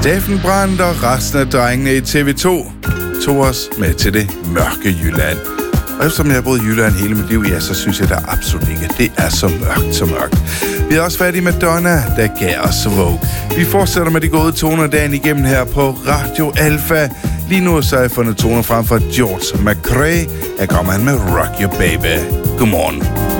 Steffen Brandt og resten af drengene i TV2 tog os med til det mørke Jylland. Og eftersom jeg har boet i Jylland hele mit liv, ja, så synes jeg da absolut ikke, at det er så mørkt, så mørkt. Vi er også færdige med Donna, der gav os Vogue. Vi fortsætter med de gode toner dagen igennem her på Radio Alpha. Lige nu så har jeg fundet toner frem for George McRae. Her kommer han med Rock Your Baby. Godmorgen.